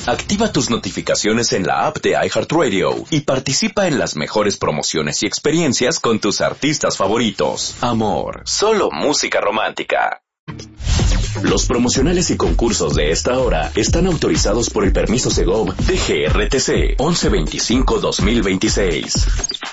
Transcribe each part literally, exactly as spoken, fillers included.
Activa tus notificaciones en la app de iHeartRadio y participa en las mejores promociones y experiencias con tus artistas favoritos. Amor, solo música romántica. Los promocionales y concursos de esta hora están autorizados por el permiso Segov de G R T C once veinticinco dos mil veintiséis.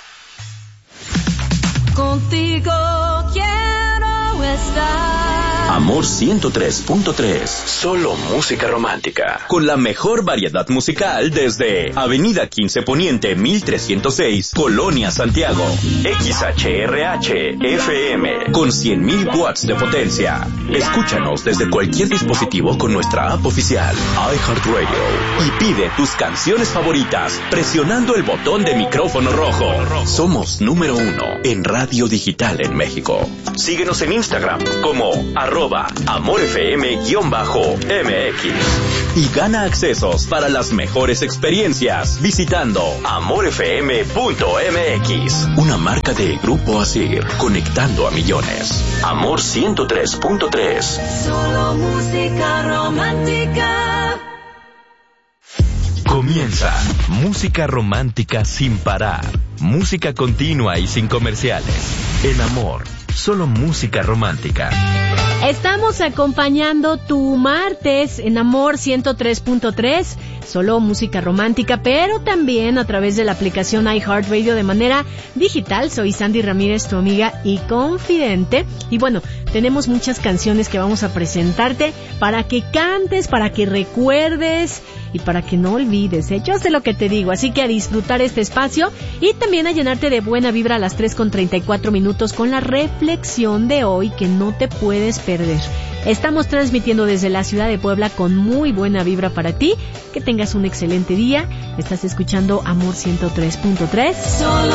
Contigo quiero estar. Amor ciento tres punto tres, solo música romántica. Con la mejor variedad musical desde Avenida quince Poniente mil trescientos seis, Colonia Santiago. X H R H F M con cien mil watts de potencia. Escúchanos desde cualquier dispositivo con nuestra app oficial iHeartRadio y pide tus canciones favoritas presionando el botón de micrófono rojo. Somos número uno en radio digital en México. Síguenos en Instagram como arroba amorfm-mx y gana accesos para las mejores experiencias visitando amorfm punto m x. Una marca de Grupo Asir, conectando a millones. Amor ciento tres punto tres. Solo música romántica. Comienza Música Romántica sin parar. Música continua y sin comerciales. En Amor, solo música romántica. Estamos acompañando tu martes en Amor ciento tres punto tres, solo música romántica, pero también a través de la aplicación iHeartRadio de manera digital. Soy Sandy Ramírez, tu amiga y confidente. Y bueno, tenemos muchas canciones que vamos a presentarte para que cantes, para que recuerdes y para que no olvides, ¿eh? Yo sé lo que te digo, así que a disfrutar este espacio y también a llenarte de buena vibra a las tres con treinta y cuatro minutos con la reflexión de hoy que no te puedes perder. Estamos transmitiendo desde la ciudad de Puebla con muy buena vibra para ti. Que tengas un excelente día. Estás escuchando Amor ciento tres punto tres.